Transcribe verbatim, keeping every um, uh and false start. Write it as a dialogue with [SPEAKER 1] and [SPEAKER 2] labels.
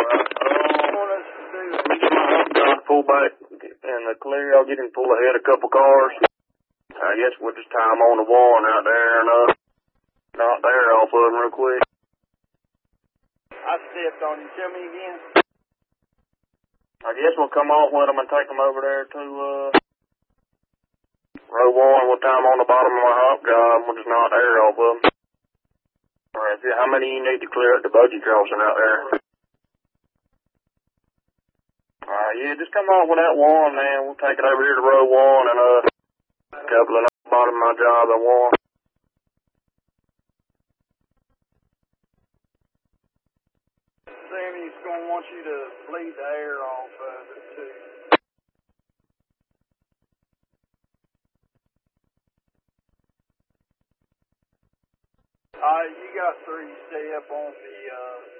[SPEAKER 1] Alright, um, we get my hump gun pull back in the clear. I'll get him pull ahead a couple cars. I guess we'll just tie him on the one out there and, uh, knock the air off of him real quick.
[SPEAKER 2] I stepped on you. Tell me again.
[SPEAKER 1] I guess we'll come off with him and take him over there to, uh, row one. We'll tie him on the bottom of my hop gun. We'll just knock the air off of him. Alright, so how many you need to clear up the buggy crossing out there? Alright, yeah, just come off with that one, man. We'll take it over here to row one and, uh, a couple of the bottom of my job at one.
[SPEAKER 2] Sammy's going to want you to bleed the air off of it, too. Alright, you got three. Stay up on the, uh,